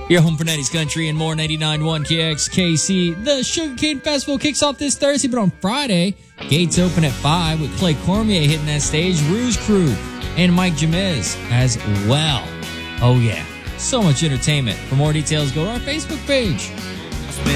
Your home for 90s country and more. 99.1 KXKC. The Sugarcane Festival kicks off this Thursday, but on Friday, gates open at 5 with Clay Cormier hitting that stage, Ruse Crew, and Mike Jamiz as well. Oh yeah, so much entertainment. For more details, go to our Facebook page.